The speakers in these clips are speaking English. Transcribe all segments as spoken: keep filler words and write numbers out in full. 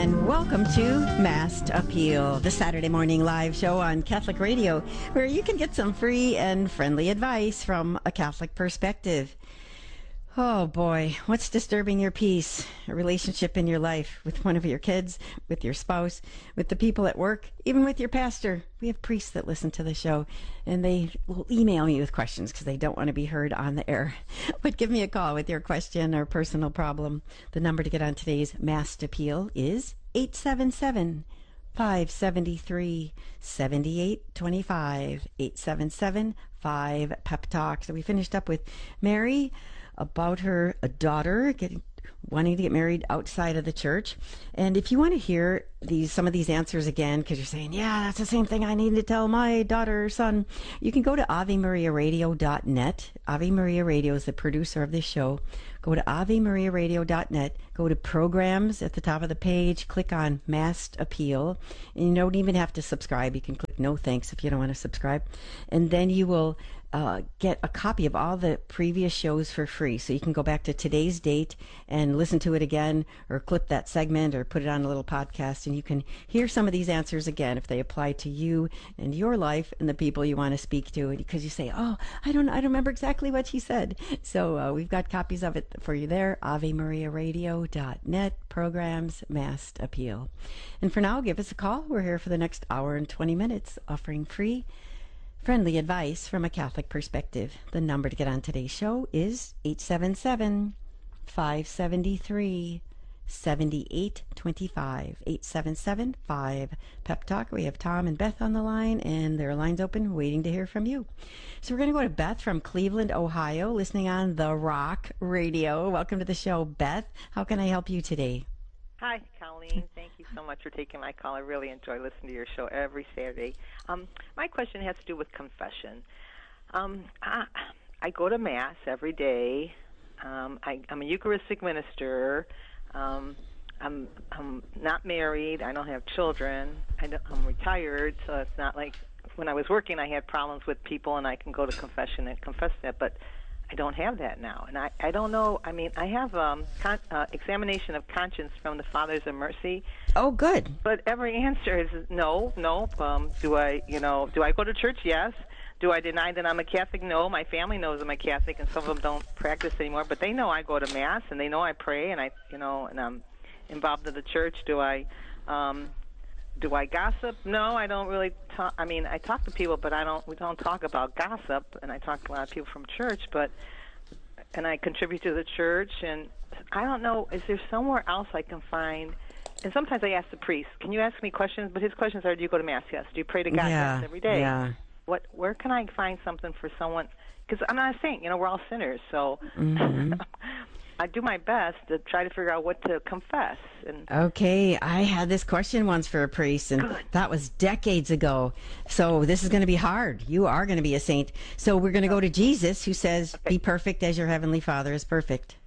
and welcome to Masked Appeal, the Saturday morning live show on Catholic Radio, where you can get some free and friendly advice from a Catholic perspective. Oh boy, what's disturbing your peace? A relationship in your life with one of your kids, with your spouse, with the people at work, even with your pastor. We have priests that listen to the show, and they will email me with questions because they don't want to be heard on the air. But give me a call with your question or personal problem. The number to get on today's Masked Appeal is eight seven seven, five seven three, seven eight two five, eight seven seven, five Pep Talk. So we finished up with Mary about her a daughter getting wanting to get married outside of the church. And if you want to hear these some of these answers again, because you're saying, yeah, that's the same thing I need to tell my daughter or son, you can go to ave maria radio dot net. Ave Maria Radio is the producer of this show. Go to ave maria radio dot net, go to programs at the top of the page, click on Masked Appeal, and you don't even have to subscribe. You can click no thanks if you don't want to subscribe. And then you will Uh, get a copy of all the previous shows for free. So you can go back to today's date and listen to it again, or clip that segment or put it on a little podcast, and you can hear some of these answers again if they apply to you and your life and the people you want to speak to. And because you say, oh, I don't I don't remember exactly what she said. So uh, we've got copies of it for you there. ave maria radio dot net, programs, Masked Appeal. And for now, give us a call. We're here for the next hour and twenty minutes, offering free friendly advice from a Catholic perspective. The number to get on today's show is eight seven seven, five seven three, seven eight two five, eight seven seven, five Pep Talk. We have Tom and Beth on the line, and their line's open, waiting to hear from you. So we're going to go to Beth from Cleveland, Ohio, listening on The Rock Radio. Welcome to the show, Beth. How can I help you today? Hi, Colleen. Thank you so much for taking my call. I really enjoy listening to your show every Saturday. Um, my question has to do with confession. Um, I, I go to Mass every day. Um, I, I'm a Eucharistic minister. Um, I'm, I'm not married. I don't have children. I don't, I'm retired, so it's not like when I was working I had problems with people and I can go to confession and confess that, but I don't have that now, and I, I don't know. I mean, I have um, con- uh, examination of conscience from the Fathers of Mercy. Oh, good. But every answer is no, no. Um, do I, you know, do I go to church? Yes. Do I deny that I'm a Catholic? No. My family knows I'm a Catholic, and some of them don't practice anymore. But they know I go to Mass, and they know I pray, and I, you know, and I'm involved in the church. Do I? Um, Do I gossip? No, I don't really talk. I mean, I talk to people, but I don't. We don't talk about gossip. And I talk to a lot of people from church, but and I contribute to the church. And I don't know. Is there somewhere else I can find? And sometimes I ask the priest, "Can you ask me questions?" But his questions are, "Do you go to Mass? Yes. Do you pray to God? Yeah, yes, every day? Yeah. What? Where can I find something for someone? Because I'm not a saint. You know, we're all sinners. So." Mm-hmm. I do my best to try to figure out what to confess. And okay, I had this question once for a priest, and Good. That was decades ago. So this is going to be hard. You are going to be a saint. So we're going to go to Jesus, who says, okay, be perfect as your heavenly Father is perfect.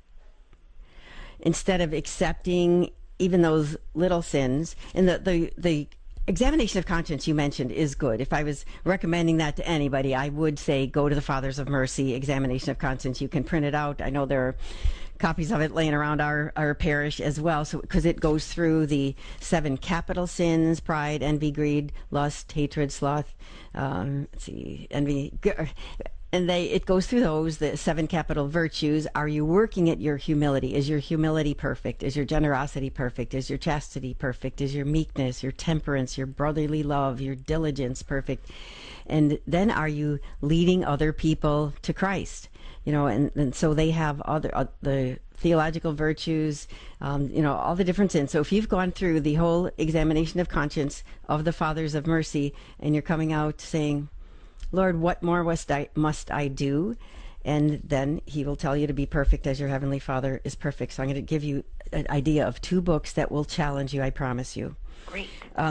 Instead of accepting even those little sins, and the, the, the examination of conscience you mentioned is good. If I was recommending that to anybody, I would say go to the Fathers of Mercy, examination of conscience. You can print it out. I know there are copies of it laying around our, our parish as well, so because it goes through the seven capital sins: pride, envy, greed, lust, hatred, sloth, um, let's see, envy, and they it goes through those, the seven capital virtues. Are you working at your humility? Is your humility perfect? Is your generosity perfect? Is your chastity perfect? Is your meekness, your temperance, your brotherly love, your diligence perfect? And then are you leading other people to Christ? You know, and, and so they have other uh, the theological virtues, um, you know, all the different sins. So if you've gone through the whole examination of conscience of the Fathers of Mercy, and you're coming out saying, Lord, what more must I, must I do? And then he will tell you to be perfect as your heavenly Father is perfect. So I'm going to give you an idea of two books that will challenge you, I promise you. Great. Um,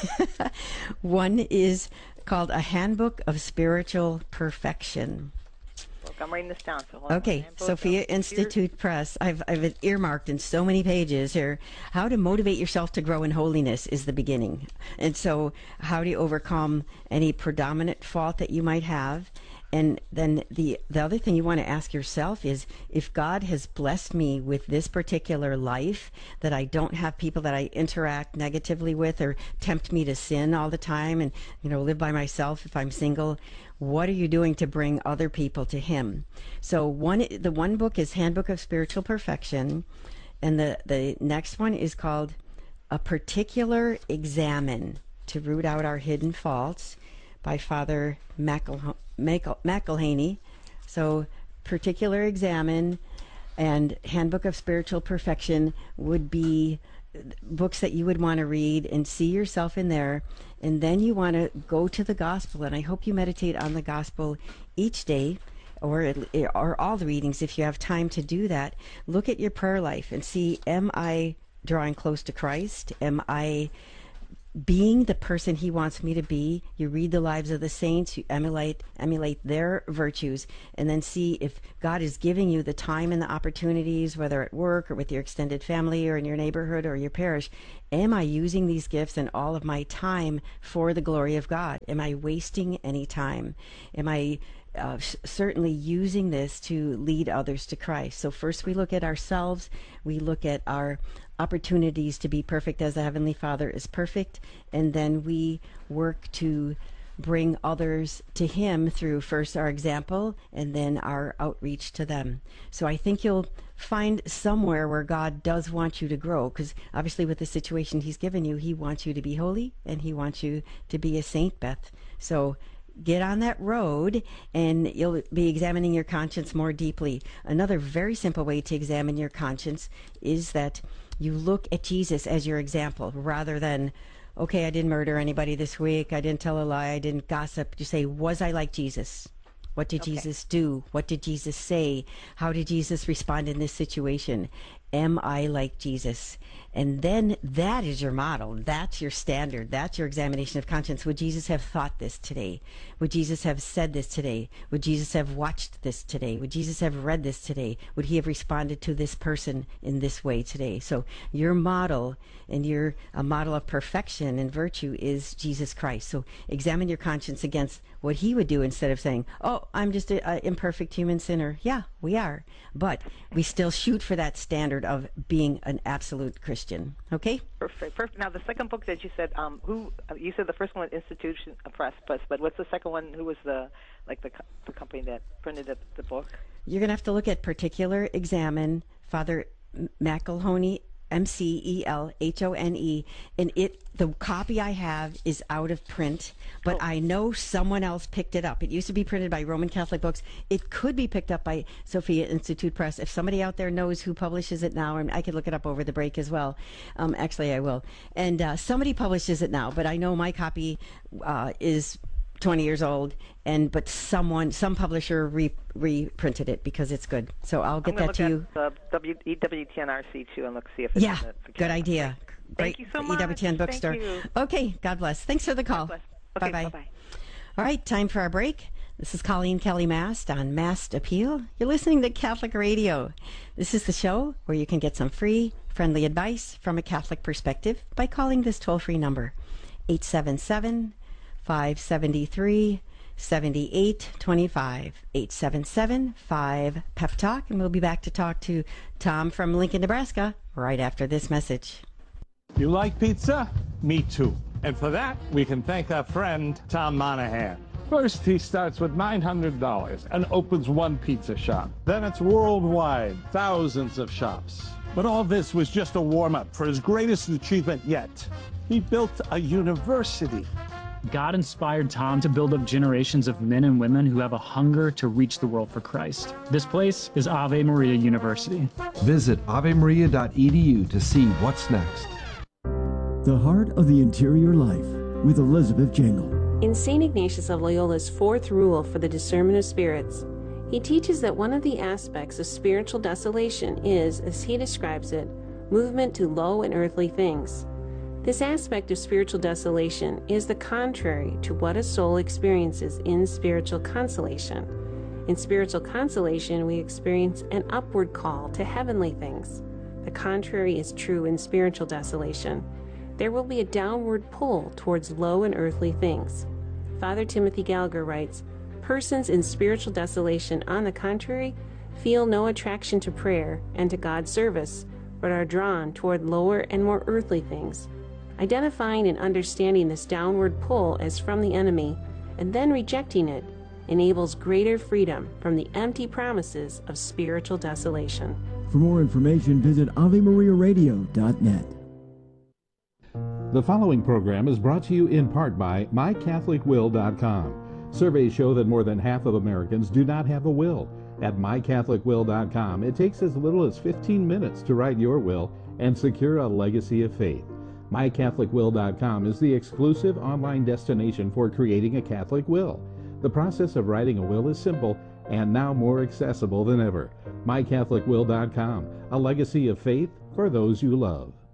one is called A Handbook of Spiritual Perfection. I'm writing this down. So hold okay, on. Sophia Institute Press. I've I've it earmarked in so many pages here. How to motivate yourself to grow in holiness is the beginning. And so how do you overcome any predominant fault that you might have? And then the the other thing you want to ask yourself is, if God has blessed me with this particular life, that I don't have people that I interact negatively with or tempt me to sin all the time and, you know, live by myself if I'm single, what are you doing to bring other people to Him? So one, the one book is Handbook of Spiritual Perfection, and the, the next one is called A Particular Examine to Root Out Our Hidden Faults by Father McEl- McEl- McElhaney. So Particular Examine and Handbook of Spiritual Perfection would be books that you would want to read and see yourself in there. And then you want to go to the gospel, and I hope you meditate on the gospel each day, or or all the readings if you have time to do that. Look at your prayer life and see, am I drawing close to Christ? Am I being the person He wants me to be? You read the lives of the saints, you emulate emulate their virtues, and then see if God is giving you the time and the opportunities, whether at work or with your extended family or in your neighborhood or your parish. Am I using these gifts and all of my time for the glory of God? Am I wasting any time? Am I uh, certainly using this to lead others to Christ? So first we look at ourselves, we look at our opportunities to be perfect as the Heavenly Father is perfect, and then we work to bring others to Him through first our example and then our outreach to them. So I think you'll find somewhere where God does want you to grow, because obviously with the situation He's given you, He wants you to be holy and He wants you to be a saint, Beth. So get on that road and you'll be examining your conscience more deeply. Another very simple way to examine your conscience is that you look at Jesus as your example, rather than, okay, I didn't murder anybody this week, I didn't tell a lie, I didn't gossip. You say, was I like Jesus? What did okay. Jesus do? What did Jesus say? How did Jesus respond in this situation? Am I like Jesus? And then that is your model. That's your standard. That's your examination of conscience. Would Jesus have thought this today? Would Jesus have said this today? Would Jesus have watched this today? Would Jesus have read this today? Would He have responded to this person in this way today? So your model, and your a model of perfection and virtue, is Jesus Christ. So examine your conscience against what He would do, instead of saying, oh, I'm just an imperfect human sinner. Yeah, we are. But we still shoot for that standard of being an absolute Christian. Okay? Perfect. Perfect. Now, the second book that you said, um, who you said the first one, Institution Press, but what's the second one? Who was the like the the company that printed the, the book? You're going to have to look at Particular Examine, Father McElhaney, M C E L H O N E, and it the copy I have is out of print, but oh. I know someone else picked it up. It used to be printed by Roman Catholic Books. It could be picked up by Sophia Institute Press. If somebody out there knows who publishes it now, and I could look it up over the break as well. Um, actually, I will. And uh, somebody publishes it now, but I know my copy uh, is twenty years old, and but someone, some publisher re, reprinted it because it's good. So I'll get that to you. I'm going to look at the E W T N R C too and look see if it's yeah, in the, the good idea. Great. Thank you so much. E W T N Bookstore. Thank you. Okay, God bless. Thanks for the call. Okay, bye-bye. Bye-bye. All right, time for our break. This is Colleen Kelly Mast on Mast Appeal. You're listening to Catholic Radio. This is the show where you can get some free, friendly advice from a Catholic perspective by calling this toll-free number, eight seven seven, five seven three, seven eight two five, eight seven seven, five, P E P Talk, and we'll be back to talk to Tom from Lincoln, Nebraska, right after this message. You like pizza? Me too. And for that, we can thank our friend, Tom Monahan. First, he starts with nine hundred dollars and opens one pizza shop. Then it's worldwide, thousands of shops. But all this was just a warm-up for his greatest achievement yet. He built a university. God inspired Tom to build up generations of men and women who have a hunger to reach the world for Christ. This place is Ave Maria University. Visit ave maria dot e d u to see what's next. The Heart of the Interior Life with Elizabeth Jangle. In Saint Ignatius of Loyola's fourth rule for the discernment of spirits, he teaches that one of the aspects of spiritual desolation is, as he describes it, movement to low and earthly things. This aspect of spiritual desolation is the contrary to what a soul experiences in spiritual consolation. In spiritual consolation, we experience an upward call to heavenly things. The contrary is true in spiritual desolation. There will be a downward pull towards low and earthly things. Father Timothy Gallagher writes, Persons in spiritual desolation, on the contrary, feel no attraction to prayer and to God's service, but are drawn toward lower and more earthly things. Identifying and understanding this downward pull as from the enemy, and then rejecting it, enables greater freedom from the empty promises of spiritual desolation. For more information, visit Ave Maria Radio dot net. The following program is brought to you in part by My Catholic Will dot com. Surveys show that more than half of Americans do not have a will. At My Catholic Will dot com, it takes as little as fifteen minutes to write your will and secure a legacy of faith. My Catholic Will dot com is the exclusive online destination for creating a Catholic will. The process of writing a will is simple and now more accessible than ever. My Catholic Will dot com, a legacy of faith for those you love.